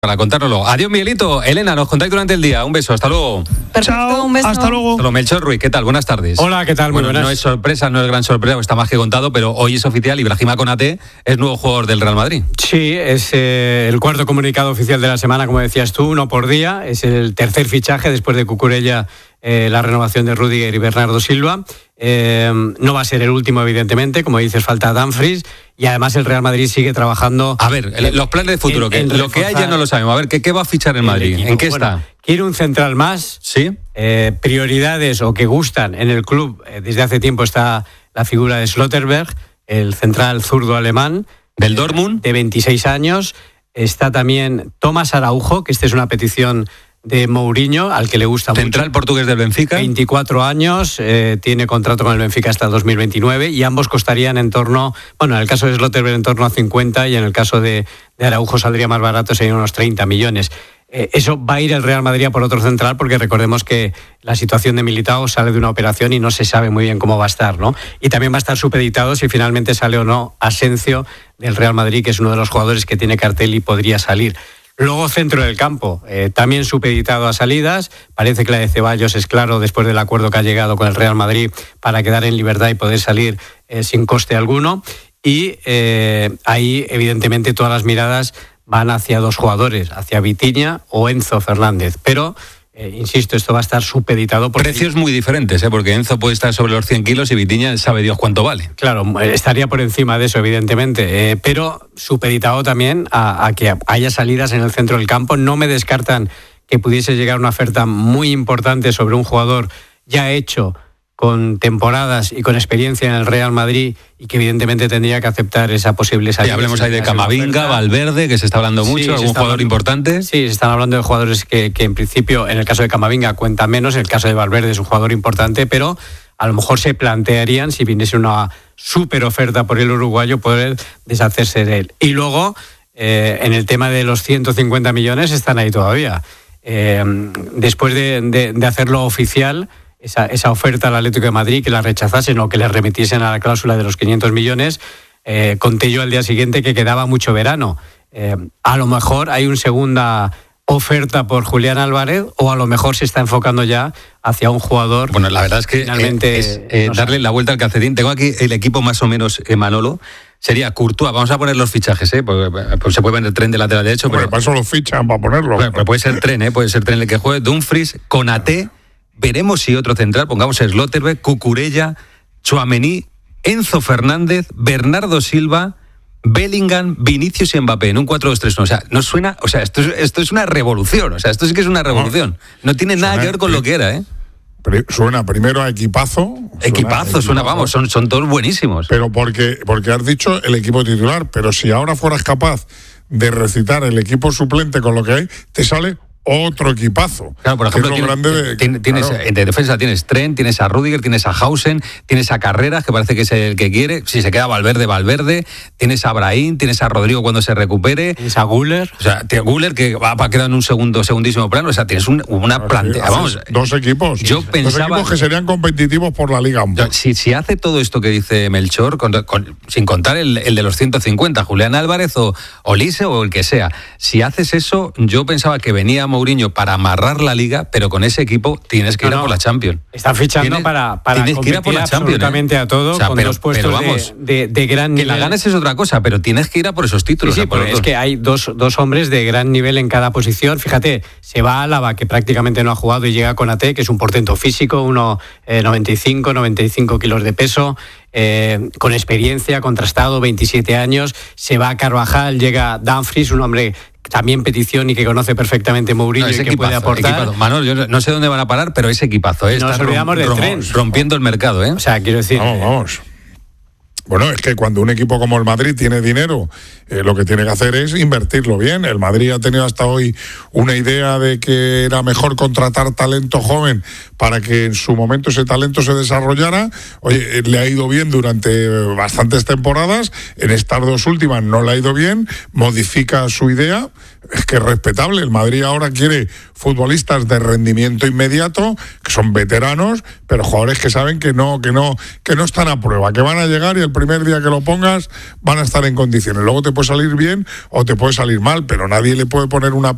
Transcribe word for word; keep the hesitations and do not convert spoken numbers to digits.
Para contárnoslo. Adiós, Miguelito. Elena, nos contáis durante el día. Un beso, hasta luego. Perfecto, Chao, un beso. hasta luego. Hasta luego. Melchor Ruiz, ¿qué tal? Buenas tardes. Hola, ¿qué tal? Muy Bueno, buenas. no es sorpresa, no es gran sorpresa, está más que contado, pero hoy es oficial. Ibrahima Konaté es nuevo jugador del Real Madrid. Sí, es eh, el cuarto comunicado oficial de la semana, como decías tú, uno por día. Es el tercer fichaje después de Cucurella, eh, la renovación de Rüdiger y Bernardo Silva. Eh, no va a ser el último, evidentemente, como dices, falta Dumfries. Y además el Real Madrid sigue trabajando. A ver, el, los planes de futuro, en, que en lo que hay ya no lo sabemos. A ver, ¿qué, qué va a fichar en Madrid? equipo. ¿En qué Bueno, está? Quiere un central más. Sí. Eh, prioridades o que gustan en el club. Eh, desde hace tiempo está la figura de Slotterberg, el central zurdo alemán. Del Dortmund. De veintiséis años. Está también Tomás Araujo, que esta es una petición de Mourinho, al que le gusta mucho. Central portugués del Benfica. veinticuatro años, eh, tiene contrato con el Benfica hasta dos mil veintinueve y ambos costarían en torno, bueno, en el caso de Slotterberg en torno a cincuenta y en el caso de, de Araujo saldría más barato, serían unos treinta millones. Eh, eso va a ir el Real Madrid a por otro central porque recordemos que la situación de Militao sale de una operación y no se sabe muy bien cómo va a estar, ¿no? Y también va a estar supeditado si finalmente sale o no Asensio del Real Madrid, que es uno de los jugadores que tiene cartel y podría salir. Luego centro del campo, eh, también supeditado a salidas. Parece que la de Ceballos es claro después del acuerdo que ha llegado con el Real Madrid para quedar en libertad y poder salir eh, sin coste alguno. Y eh, ahí, evidentemente, todas las miradas van hacia dos jugadores, hacia Vitinha o Enzo Fernández. Pero, eh, insisto, esto va a estar supeditado por precios muy diferentes, ¿eh? Porque Enzo puede estar sobre los cien kilos y Vitinha sabe Dios cuánto vale. Claro, estaría por encima de eso, evidentemente, eh, pero supeditado también a, a que haya salidas en el centro del campo. No me descartan que pudiese llegar una oferta muy importante sobre un jugador ya hecho, con temporadas y con experiencia en el Real Madrid y que evidentemente tendría que aceptar esa posible salida. Y hablemos ahí de Camavinga, Valverde, que se está hablando mucho, Sí, algún está jugador hablando, importante. Sí, se están hablando de jugadores que, que en principio, en el caso de Camavinga cuenta menos, en el caso de Valverde es un jugador importante, pero a lo mejor se plantearían, si viniese una súper oferta por el uruguayo, poder deshacerse de él. Y luego, eh, en el tema de los ciento cincuenta millones, están ahí todavía. Eh, después de, de, de hacerlo oficial, Esa, esa oferta al Atlético de Madrid, que la rechazasen o que le remitiesen a la cláusula de los quinientos millones, eh, conté yo al día siguiente que quedaba mucho verano. Eh, a lo mejor hay una segunda oferta por Julián Álvarez o a lo mejor se está enfocando ya hacia un jugador. Bueno, la verdad es que finalmente, eh, es eh, no darle sé. la vuelta al calcetín. Tengo aquí el equipo más o menos, eh, Manolo. Sería Courtois, vamos a poner los fichajes, ¿eh? Porque, pues se puede poner Tren de lateral derecho, Hombre, pero, para eso lo fichan, para ponerlo. bueno, pero puede ser Tren, ¿eh? Puede ser Tren el que juegue, Dumfries, Konaté. Veremos si otro central, pongamos Slotterberg, Cucurella, Tchouaméni, Enzo Fernández, Bernardo Silva, Bellingham, Vinicius y Mbappé en un cuatro dos tres uno. O sea, no suena, o sea, esto es, esto es una revolución, o sea, esto sí que es una revolución. No tiene nada Suena, que ver con lo que era, ¿eh? Pri- Suena primero a equipazo. Suena Equipazo, a suena, equipazo. vamos, son, son todos buenísimos. Pero porque, porque has dicho el equipo titular, pero si ahora fueras capaz de recitar el equipo suplente con lo que hay, te sale otro equipazo. Claro, por ejemplo, Que es lo tienes, grande de- tienes, tienes- claro. en defensa tienes Trent, tienes a Rüdiger, tienes a Hausen, tienes a Carreras, que parece que es el que quiere. Si se queda Valverde, Valverde. Tienes a Brahim, tienes a Rodrigo cuando se recupere. Tienes a Güler. O sea, tienes a Güler, que va a quedar en un segundo, segundísimo plano. O sea, tienes un- una Así, plantea. haces Vamos, dos equipos. yo Dos pensaba- equipos que serían competitivos por la Liga. yo- si, si hace todo esto que dice Melchor, con- con- sin contar el, el de los ciento cincuenta, Julián Álvarez o Olise o el que sea, si haces eso, yo pensaba que venía Mourinho para amarrar la Liga, pero con ese equipo tienes que ir No, a no. por la Champions. Están fichando Tienes- para, para tienes que ir a por competir la Champions, absolutamente ¿eh? a todo, O sea, con pero- dos puestos pero vamos, de, de, de gran Que nivel. la ganes es otra cosa, pero tienes que ir a por esos títulos. Sí, sí, a por porque los es dos. que hay dos, dos hombres de gran nivel en cada posición. Fíjate, se va a Álava, que prácticamente no ha jugado, y llega Konaté, que es un portento físico, uno eh, noventa y cinco, noventa y cinco kilos de peso, eh, con experiencia, contrastado, veintisiete años. Se va a Carvajal, llega Dumfries, un hombre también petición y que conoce perfectamente Mourinho No, es y que puede equipazo, aportar. equipazo. Manol, yo no sé dónde van a parar, pero es equipazo. ¿eh? Y nos Está olvidamos del tren. rompiendo el mercado, ¿eh? O sea, quiero decir... Vamos, vamos. Bueno, es que cuando un equipo como el Madrid tiene dinero, eh, lo que tiene que hacer es invertirlo bien. El Madrid ha tenido hasta hoy una idea de que era mejor contratar talento joven para que en su momento ese talento se desarrollara. Oye, eh, le ha ido bien durante bastantes temporadas, en estas dos últimas no le ha ido bien, modifica su idea. Es que es respetable. El Madrid ahora quiere futbolistas de rendimiento inmediato, que son veteranos, pero jugadores que saben que no, que no, que no están a prueba, que van a llegar y el primer día que lo pongas van a estar en condiciones. Luego te puede salir bien o te puede salir mal, pero nadie le puede poner una